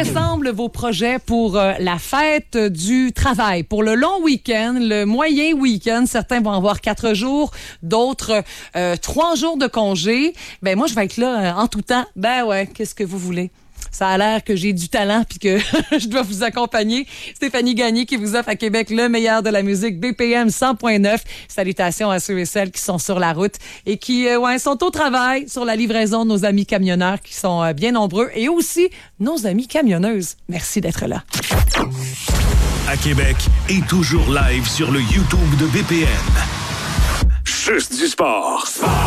quoi ressemblent vos projets pour la fête du travail? Pour le long week-end, le moyen week-end, certains vont avoir 4 jours, d'autres 3 jours de congé. Ben moi, je vais être là en tout temps. Ben ouais, qu'est-ce que vous voulez? Ça a l'air que j'ai du talent puis que je dois vous accompagner. Stéphanie Gagné qui vous offre à Québec le meilleur de la musique, BPM 100.9. Salutations à ceux et celles qui sont sur la route et qui sont au travail sur la livraison de nos amis camionneurs qui sont bien nombreux et aussi nos amis camionneuses. Merci d'être là. À Québec et toujours live sur le YouTube de BPM. Juste du sport.